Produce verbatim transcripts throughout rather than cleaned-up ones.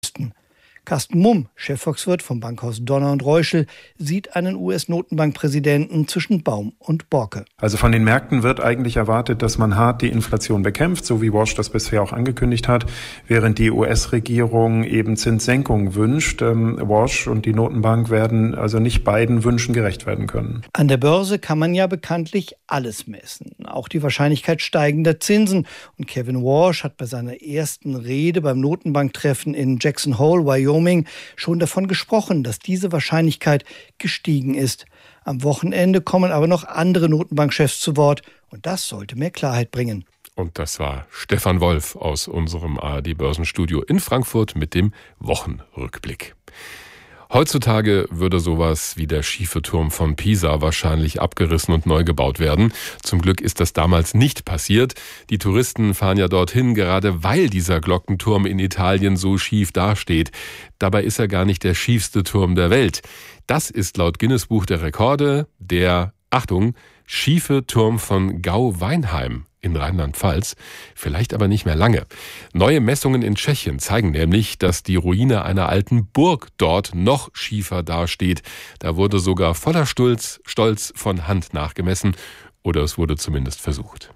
Carsten Mumm, Chefvolkswirt vom Bankhaus Donner und Reuschel, sieht einen U S-Notenbankpräsidenten zwischen Baum und Borke. Also von den Märkten wird eigentlich erwartet, dass man hart die Inflation bekämpft, so wie Walsh das bisher auch angekündigt hat, während die U S-Regierung eben Zinssenkungen wünscht. Ähm, Walsh und die Notenbank werden also nicht beiden Wünschen gerecht werden können. An der Börse kann man ja bekanntlich alles messen, auch die Wahrscheinlichkeit steigender Zinsen. Und Kevin Walsh hat bei seiner ersten Rede beim Notenbanktreffen in Jackson Hole, Wyoming, schon davon gesprochen, dass diese Wahrscheinlichkeit gestiegen ist. Am Wochenende kommen aber noch andere Notenbankchefs zu Wort und das sollte mehr Klarheit bringen. Und das war Stefan Wolf aus unserem A R D-Börsenstudio in Frankfurt mit dem Wochenrückblick. Heutzutage würde sowas wie der schiefe Turm von Pisa wahrscheinlich abgerissen und neu gebaut werden. Zum Glück ist das damals nicht passiert. Die Touristen fahren ja dorthin, gerade weil dieser Glockenturm in Italien so schief dasteht. Dabei ist er gar nicht der schiefste Turm der Welt. Das ist laut Guinness-Buch der Rekorde der, Achtung, schiefe Turm von Gau-Weinheim in Rheinland-Pfalz, vielleicht aber nicht mehr lange. Neue Messungen in Tschechien zeigen nämlich, dass die Ruine einer alten Burg dort noch schiefer dasteht. Da wurde sogar voller Stolz, Stolz von Hand nachgemessen, oder es wurde zumindest versucht.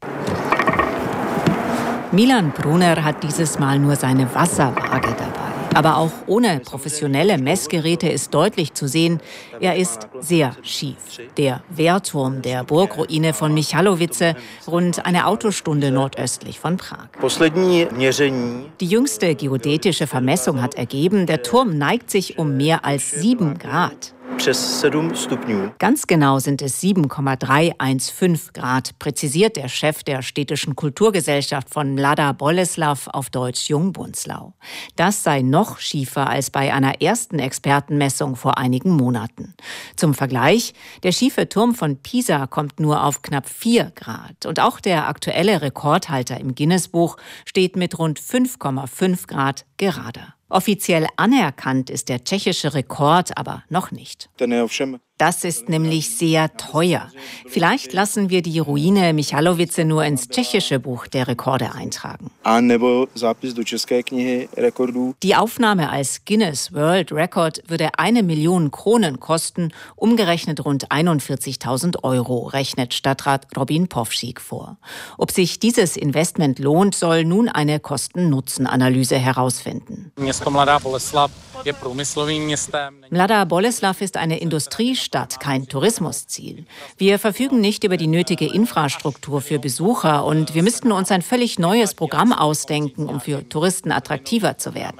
Milan Brunner hat dieses Mal nur seine Wasserwaage dabei. Aber auch ohne professionelle Messgeräte ist deutlich zu sehen, er ist sehr schief. Der Wehrturm der Burgruine von Michalovice, rund eine Autostunde nordöstlich von Prag. Die jüngste geodätische Vermessung hat ergeben, der Turm neigt sich um mehr als sieben Grad. Ganz genau sind es sieben Komma dreihundertfünfzehn Grad, präzisiert der Chef der städtischen Kulturgesellschaft von Mladá Boleslav, auf Deutsch Jungbunzlau. Das sei noch schiefer als bei einer ersten Expertenmessung vor einigen Monaten. Zum Vergleich, der schiefe Turm von Pisa kommt nur auf knapp vier Grad. Und auch der aktuelle Rekordhalter im Guinness-Buch steht mit rund fünf Komma fünf Grad gerade. Offiziell anerkannt ist der tschechische Rekord aber noch nicht. Das ist nämlich sehr teuer. Vielleicht lassen wir die Ruine Michalovice nur ins tschechische Buch der Rekorde eintragen. Die Aufnahme als Guinness World Record würde eine Million Kronen kosten, umgerechnet rund einundvierzigtausend Euro, rechnet Stadtrat Robin Powschick vor. Ob sich dieses Investment lohnt, soll nun eine Kosten-Nutzen-Analyse herausfinden. Mladá Boleslav ist eine Industriestadt, kein Tourismusziel. Wir verfügen nicht über die nötige Infrastruktur für Besucher und wir müssten uns ein völlig neues Programm ausdenken, um für Touristen attraktiver zu werden.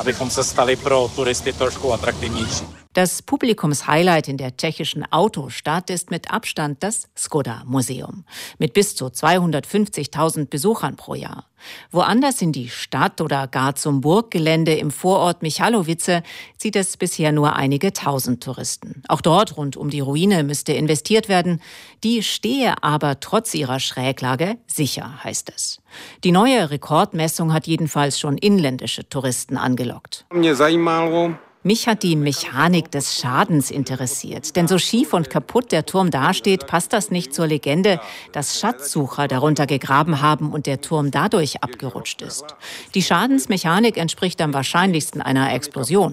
Das Publikumshighlight in der tschechischen Autostadt ist mit Abstand das Skoda-Museum mit bis zu zweihundertfünfzigtausend Besuchern pro Jahr. Woanders in die Stadt oder gar zum Burggelände im Vorort Michalovice zieht es bisher nur einige tausend Touristen. Auch dort rund um die Ruine müsste investiert werden. Die stehe aber trotz ihrer Schräglage sicher, heißt es. Die neue Rekordmessung hat jedenfalls schon inländische Touristen angelockt. Mich hat die Mechanik des Schadens interessiert. Denn so schief und kaputt der Turm dasteht, passt das nicht zur Legende, dass Schatzsucher darunter gegraben haben und der Turm dadurch abgerutscht ist. Die Schadensmechanik entspricht am wahrscheinlichsten einer Explosion.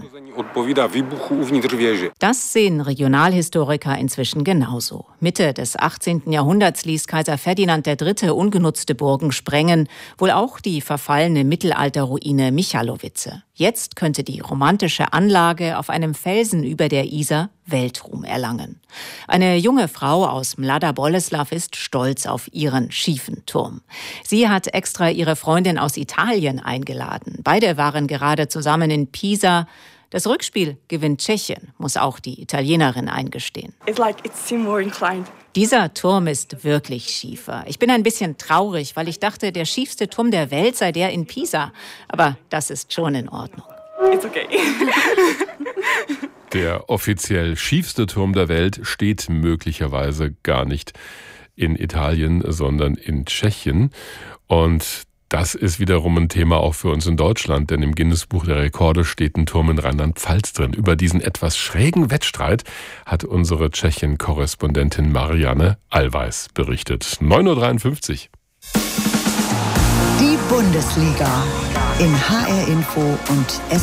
Das sehen Regionalhistoriker inzwischen genauso. Mitte des achtzehnten Jahrhunderts ließ Kaiser Ferdinand der Dritte ungenutzte Burgen sprengen, wohl auch die verfallene Mittelalterruine Michalovice. Jetzt könnte die romantische Anlage auf einem Felsen über der Isar Weltruhm erlangen. Eine junge Frau aus Mladá Boleslav ist stolz auf ihren schiefen Turm. Sie hat extra ihre Freundin aus Italien eingeladen. Beide waren gerade zusammen in Pisa. Das Rückspiel gewinnt Tschechien, muss auch die Italienerin eingestehen. It's like it's more inclined. Dieser Turm ist wirklich schiefer. Ich bin ein bisschen traurig, weil ich dachte, der schiefste Turm der Welt sei der in Pisa. Aber das ist schon in Ordnung. It's okay. Der offiziell schiefste Turm der Welt steht möglicherweise gar nicht in Italien, sondern in Tschechien. Und das ist wiederum ein Thema auch für uns in Deutschland, denn im Guinness-Buch der Rekorde steht ein Turm in Rheinland-Pfalz drin. Über diesen etwas schrägen Wettstreit hat unsere Tschechien-Korrespondentin Marianne Allweis berichtet. neun Uhr dreiundfünfzig. Die Bundesliga in H R Info und S